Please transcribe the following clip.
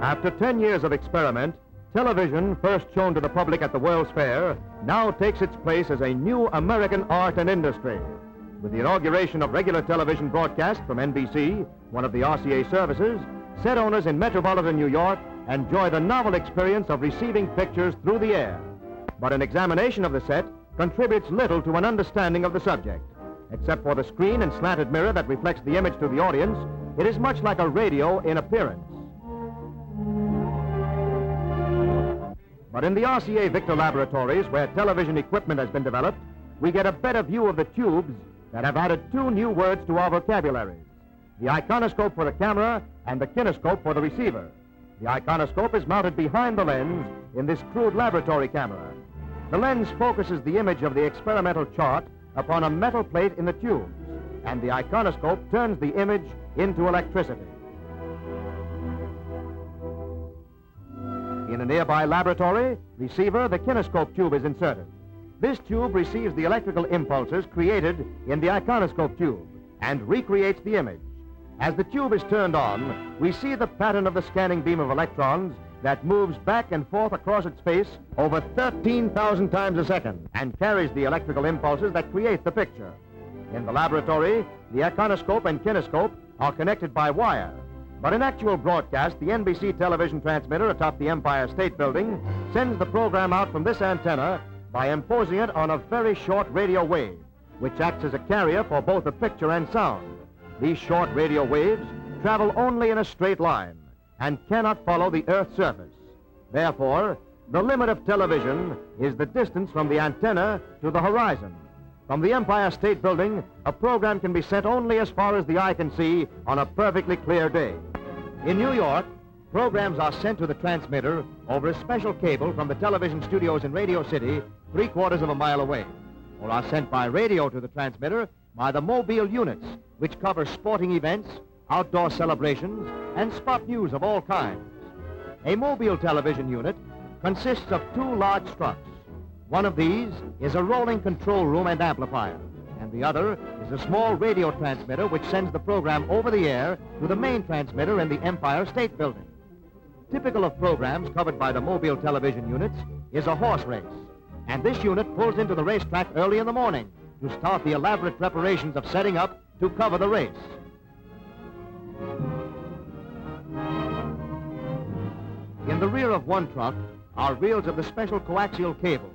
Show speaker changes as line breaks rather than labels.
After 10 years of experiment, television, first shown to the public at the World's Fair, now takes its place as a new American art and industry. With the inauguration of regular television broadcast from NBC, one of the RCA services, set owners in metropolitan New York enjoy the novel experience of receiving pictures through the air. But an examination of the set contributes little to an understanding of the subject. Except for the screen and slanted mirror that reflects the image to the audience, it is much like a radio in appearance. But in the RCA Victor laboratories, where television equipment has been developed, we get a better view of the tubes that have added two new words to our vocabularies: the iconoscope for the camera and the kinescope for the receiver. The iconoscope is mounted behind the lens in this crude laboratory camera. The lens focuses the image of the experimental chart upon a metal plate in the tubes, and the iconoscope turns the image into electricity. In a nearby laboratory receiver, the kinescope tube is inserted. This tube receives the electrical impulses created in the iconoscope tube and recreates the image. As the tube is turned on, we see the pattern of the scanning beam of electrons that moves back and forth across its face over 13,000 times a second and carries the electrical impulses that create the picture. In the laboratory, the iconoscope and kinescope are connected by wire. But in actual broadcast, the NBC television transmitter atop the Empire State Building sends the program out from this antenna by imposing it on a very short radio wave, which acts as a carrier for both the picture and sound. These short radio waves travel only in a straight line and cannot follow the Earth's surface. Therefore, the limit of television is the distance from the antenna to the horizon. From the Empire State Building, a program can be sent only as far as the eye can see on a perfectly clear day. In New York, programs are sent to the transmitter over a special cable from the television studios in Radio City, 3/4 of a mile away, or are sent by radio to the transmitter by the mobile units, which cover sporting events, outdoor celebrations, and spot news of all kinds. A mobile television unit consists of two large struts. One of these is a rolling control room and amplifier, and the other is a small radio transmitter which sends the program over the air to the main transmitter in the Empire State Building. Typical of programs covered by the mobile television units is a horse race, and this unit pulls into the racetrack early in the morning to start the elaborate preparations of setting up to cover the race. In the rear of one truck are reels of the special coaxial cable